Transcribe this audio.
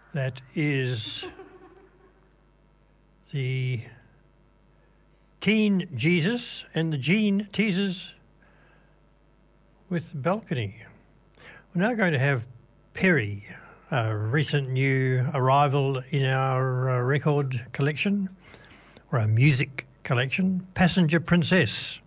That is the Teen Jesus and the Gene Teasers with Balcony. We're now going to have Perry, a recent new arrival in our record collection, or our music collection, Passenger Princess.